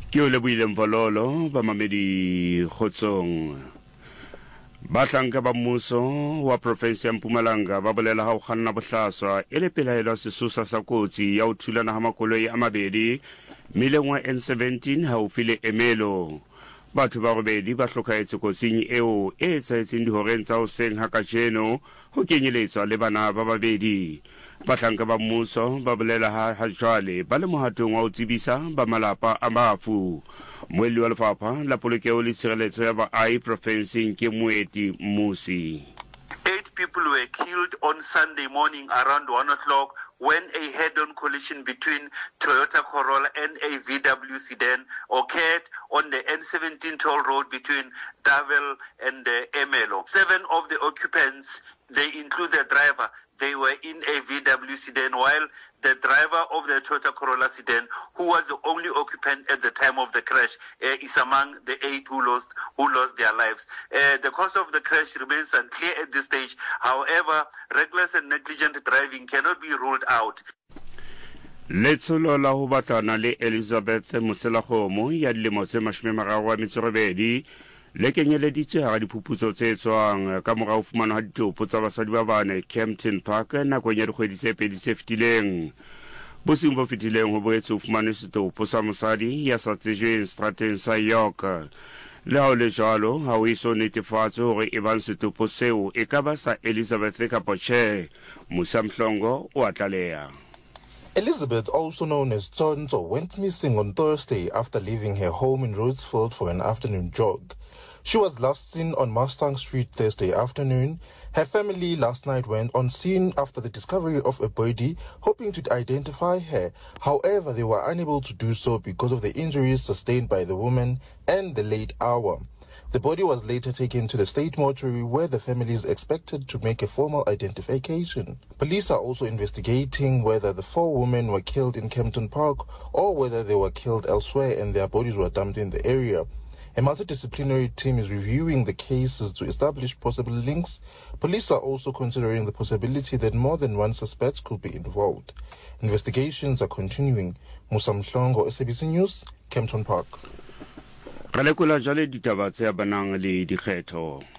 Ke o lebohile Mvololo ba mamedi Kgotsong. Batlanka ba mmuso wa province ya Mpumalanga ba bolela ha o kganna bohlaswa e le pelaelo sesosa sa kotsi ya ho thulana ha makoloi a mabedi mileng wa N17 ha o file Emelo. Batho ba robedi ba hlokaetse kotsing eo e etsahetseng dihoreng tsa hoseng ha kajeno ho kenyeletswa le bana ba babedi. Batlanka ba mmuso ba bolela ha jwale ba le mohatong wa ho tsebisa ba malapa a mafu. Moelli wa lefapha la polokeho le tshireletso ya baahi profenseng ke Moeti Musi. 8 people were killed on Sunday morning around 1 o'clock when a head-on collision between Toyota Corolla and a VW sedan occurred on the N17 toll road between Davel and Emelo. 7 of the occupants, they include the driver, they were in a VW sedan, while the driver of the Toyota Corolla sedan, who was the only occupant at the time of the crash, is among the 8 who lost their lives. The cause of the crash remains unclear at this stage. However, reckless and negligent driving cannot be ruled out. Letsholo la ho batlana le Elizabeth Moselakgomo ya dilemo tse 32 le kenyeleditswe ha diphuputso tse tswang ka morao fumana ha ditopo tsa basadi ba bane Kempton Park nakong ya dikgwedi tse pedi tse fetileng. Bosing bo fetileng ho boetse ho fumana setopo sa mosadi ya sa tsejweng strateng sa York. Le ha le jalo ha o iso netefatso hore e bang setopo seo e ka ba sa Elizabeth kapa tjhe. Musa Mhlongo o atlaleha. Elizabeth, also known as Tsonzo, went missing on Thursday after leaving her home in Rhodesfield for an afternoon jog. She was last seen on Mustang Street Thursday afternoon. Her family last night went on scene after the discovery of a body, hoping to identify her. However, they were unable to do so because of the injuries sustained by the woman and the late hour. The body was later taken to the state mortuary where the family is expected to make a formal identification. Police are also investigating whether the 4 women were killed in Kempton Park or whether they were killed elsewhere and their bodies were dumped in the area. A multidisciplinary team is reviewing the cases to establish possible links. Police are also considering the possibility that more than one suspect could be involved. Investigations are continuing. Musa Mhlongo, SABC News, Kempton Park. Re lekola jale ditaba tse banang le dikgetho.